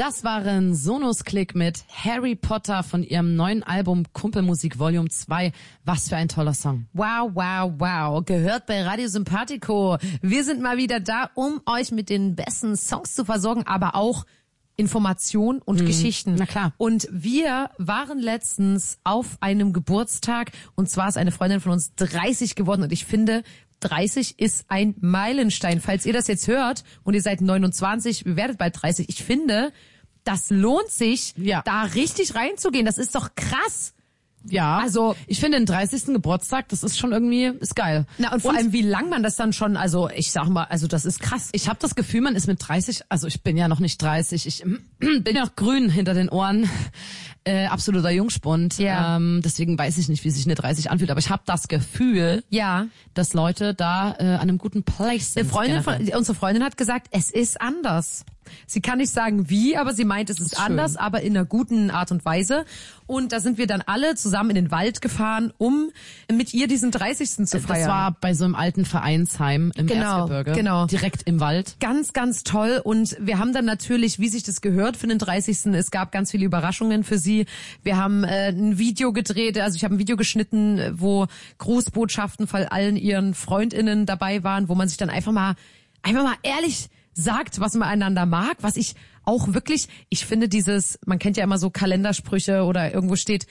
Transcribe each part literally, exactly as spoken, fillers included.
Das waren Sonos Click mit Harry Potter von ihrem neuen Album Kumpelmusik Volume zwei. Was für ein toller Song. Wow, wow, wow. Gehört bei Radio Sympathico. Wir sind mal wieder da, um euch mit den besten Songs zu versorgen, aber auch Information und hm, Geschichten. Na klar. Und wir waren letztens auf einem Geburtstag und zwar ist eine Freundin von uns dreißig geworden und ich finde, dreißig ist ein Meilenstein. Falls ihr das jetzt hört und ihr seid neunundzwanzig, ihr werdet bald dreißig. Ich finde, das lohnt sich, ja. da richtig reinzugehen. Das ist doch krass. Ja, also ich finde den dreißigsten Geburtstag, das ist schon irgendwie, ist geil. Na und vor und allem, wie lang man das dann schon, also ich sag mal, also das ist krass. Ich habe das Gefühl, man ist mit dreißig, also ich bin ja noch nicht dreißig, ich bin ja noch grün hinter den Ohren, äh, absoluter Jungspund. Ja. Ähm, deswegen weiß ich nicht, wie sich eine dreißig anfühlt, aber ich habe das Gefühl, ja, dass Leute da äh, an einem guten Place sind. Eine Freundin von, unsere Freundin hat gesagt, es ist anders. Sie kann nicht sagen wie, aber sie meint, es ist, ist anders, schön. Aber in einer guten Art und Weise. Und da sind wir dann alle zusammen in den Wald gefahren, um mit ihr diesen dreißigsten zu feiern. Das war bei so einem alten Vereinsheim im genau, Erzgebirge. Genau. Direkt im Wald. Ganz, ganz toll. Und wir haben dann natürlich, wie sich das gehört für den dreißigsten Es gab ganz viele Überraschungen für sie. Wir haben äh, ein Video gedreht, also ich habe ein Video geschnitten, wo Grußbotschaften von allen ihren FreundInnen dabei waren, wo man sich dann einfach mal, einfach mal ehrlich sagt, was man einander mag, was ich auch wirklich, ich finde dieses, man kennt ja immer so Kalendersprüche oder irgendwo steht,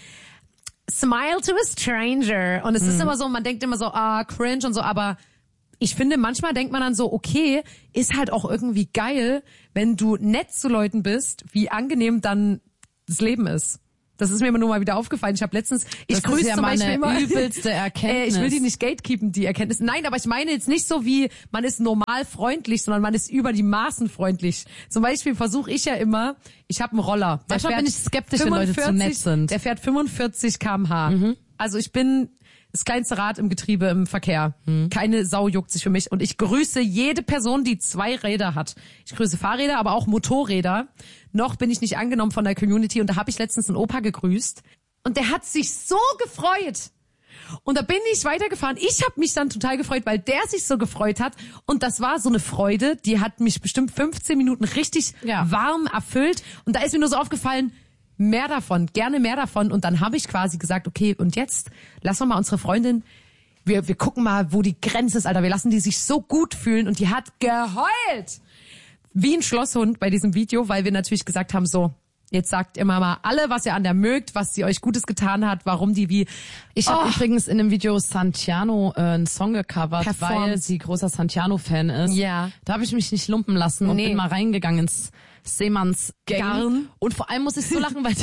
smile to a stranger. Und es mhm. ist immer so, man denkt immer so, ah, cringe und so, aber ich finde, manchmal denkt man dann so, okay, ist halt auch irgendwie geil, wenn du nett zu Leuten bist, wie angenehm dann das Leben ist. Das ist mir immer nur mal wieder aufgefallen. Ich habe letztens, ich das grüße ist ja zum Beispiel meine immer, übelste Erkenntnis. Äh, ich will die nicht gatekeepen, die Erkenntnis. Nein, aber ich meine jetzt nicht so wie, man ist normal freundlich, sondern man ist über die Maßen freundlich. Zum Beispiel versuche ich ja immer, ich habe einen Roller. Manchmal bin ich skeptisch, wenn Leute zu nett sind. Der fährt fünfundvierzig Kilometer pro Stunde. Mhm. Also ich bin das kleinste Rad im Getriebe im Verkehr. Mhm. Keine Sau juckt sich für mich. Und ich grüße jede Person, die zwei Räder hat. Ich grüße Fahrräder, aber auch Motorräder. Noch bin ich nicht angenommen von der Community. Und da habe ich letztens einen Opa gegrüßt. Und der hat sich so gefreut. Und da bin ich weitergefahren. Ich habe mich dann total gefreut, weil der sich so gefreut hat. Und das war so eine Freude, die hat mich bestimmt fünfzehn Minuten richtig ja. warm erfüllt. Und da ist mir nur so aufgefallen, mehr davon, gerne mehr davon. Und dann habe ich quasi gesagt, okay, und jetzt lassen wir mal unsere Freundin, wir, wir gucken mal, wo die Grenze ist, Alter. Wir lassen die sich so gut fühlen. Und die hat geheult. Wie ein Schlosshund bei diesem Video, weil wir natürlich gesagt haben, so, jetzt sagt immer mal alle, was ihr an der mögt, was sie euch Gutes getan hat, warum die wie... Ich oh. habe übrigens in dem Video Santiano äh, einen Song gecovert, Performt. weil sie großer Santiano-Fan ist. Ja. Da habe ich mich nicht lumpen lassen und nee. bin mal reingegangen ins Seemanns Garn. Und vor allem muss ich so lachen, weil der,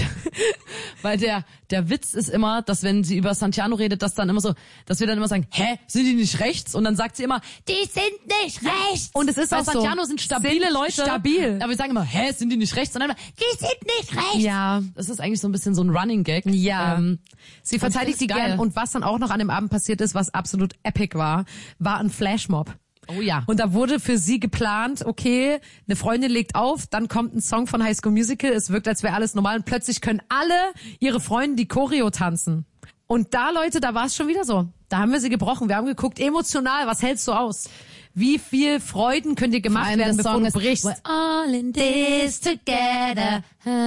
weil der der Witz ist immer, dass wenn sie über Santiano redet, dass dann immer so, dass wir dann immer sagen, hä, sind die nicht rechts? Und dann sagt sie immer, die sind nicht rechts. Und es ist weil auch Santiano so, sind stabile sind Leute. Stabil. Aber wir sagen immer, hä, sind die nicht rechts? Und dann immer, die sind nicht rechts. Ja. Das ist eigentlich so ein bisschen so ein Running Gag. Ja. Ähm, sie verteidigt die gern. Und was dann auch noch an dem Abend passiert ist, was absolut epic war, war ein Flashmob. Oh ja. Und da wurde für sie geplant, okay, eine Freundin legt auf, dann kommt ein Song von High School Musical, es wirkt, als wäre alles normal und plötzlich können alle ihre Freunde die Choreo tanzen. Und da, Leute, da war es schon wieder so. Da haben wir sie gebrochen. Wir haben geguckt, emotional, was hältst du aus? Wie viel Freuden könnt ihr gemacht werden, bevor du brichst? We're all in this together.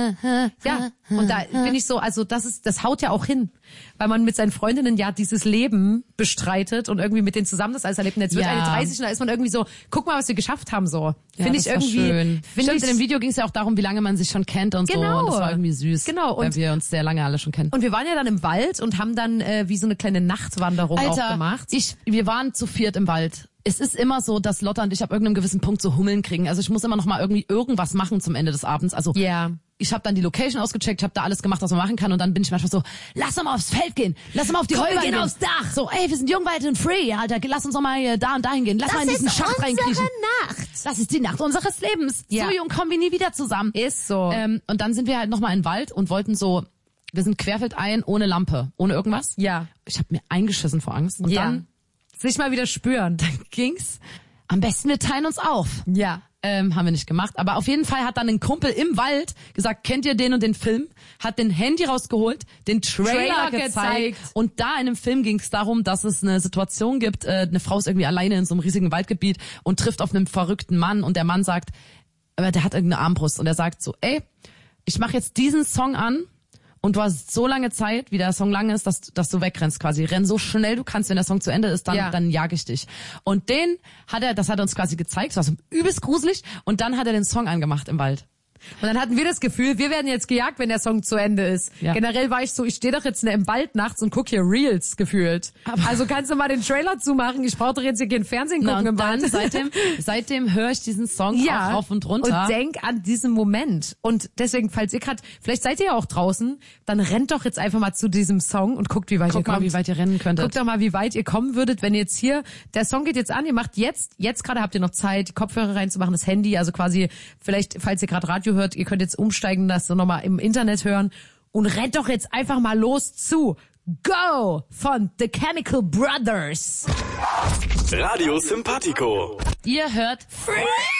Ja, und da bin ich so, also das ist, das haut ja auch hin, weil man mit seinen Freundinnen ja dieses Leben bestreitet und irgendwie mit denen zusammen das alles erlebt. Und jetzt wird ja. eine dreißig und da ist man irgendwie so, guck mal, was wir geschafft haben, so. Ja, finde ich irgendwie, finde ich, in dem Video ging es ja auch darum, wie lange man sich schon kennt und genau. so. Und das war irgendwie süß. Genau. Und weil wir uns sehr lange alle schon kennen. Und wir waren ja dann im Wald und haben dann äh, wie so eine kleine Nachtwanderung Alter, auch gemacht. Ich, wir waren zu viert im Wald. Es ist immer so, dass Lotta und ich ab irgendeinem gewissen Punkt so Hummeln kriegen. Also ich muss immer noch mal irgendwie irgendwas machen zum Ende des Abends. Also yeah. ich habe dann die Location ausgecheckt, habe da alles gemacht, was man machen kann. Und dann bin ich manchmal so, lass doch mal aufs Feld gehen. Lass doch mal auf die Häuser gehen. aufs Dach. So, ey, wir sind jung, weit und free, Alter. Lass uns doch mal hier da und dahin gehen. Lass das mal in diesen ist Schacht reinkriechen. Nacht. Das ist die Nacht unseres Lebens. Ja. So jung kommen wir nie wieder zusammen. Ist so. Ähm, und dann sind wir halt noch mal in den Wald und wollten so, wir sind querfeldein, ohne Lampe, ohne irgendwas. Ja. Ich habe mir eingeschissen vor Angst. Und ja. dann sich mal wieder spüren. Dann ging's. Am besten wir teilen uns auf. Ja. Ähm, haben wir nicht gemacht. Aber auf jeden Fall hat dann ein Kumpel im Wald gesagt, kennt ihr den und den Film? Hat den Handy rausgeholt, den Trailer, Trailer gezeigt. gezeigt. Und da in dem Film ging es darum, dass es eine Situation gibt, äh, eine Frau ist irgendwie alleine in so einem riesigen Waldgebiet und trifft auf einen verrückten Mann und der Mann sagt, aber der hat irgendeine Armbrust und er sagt so, ey, ich mache jetzt diesen Song an und du hast so lange Zeit, wie der Song lang ist, dass, dass du wegrennst quasi. Renn so schnell du kannst, wenn der Song zu Ende ist, dann, ja. dann jag ich dich. Und den hat er, das hat er uns quasi gezeigt, das war so übelst gruselig und dann hat er den Song angemacht im Wald. Und dann hatten wir das Gefühl, wir werden jetzt gejagt, wenn der Song zu Ende ist. Ja. Generell war ich so, ich stehe doch jetzt im Wald nachts und guck hier Reels gefühlt. Aber also kannst du mal den Trailer zumachen? Ich brauche doch jetzt hier kein Fernsehen gucken Na, und im dann Wald. Seitdem, seitdem höre ich diesen Song ja, auch rauf und runter. Und denk an diesen Moment. Und deswegen, falls ihr gerade, vielleicht seid ihr ja auch draußen, dann rennt doch jetzt einfach mal zu diesem Song und guckt, wie weit Guck ihr kommt. mal, wie weit ihr rennen könntet. Guckt doch mal, wie weit ihr kommen würdet, wenn ihr jetzt hier, der Song geht jetzt an, ihr macht jetzt, jetzt gerade habt ihr noch Zeit, die Kopfhörer reinzumachen, das Handy, also quasi, vielleicht, falls ihr gerade Radio hört, ihr könnt jetzt umsteigen, das so nochmal im Internet hören und rennt doch jetzt einfach mal los zu Go von The Chemical Brothers. Radio Simpatico. Ihr hört Free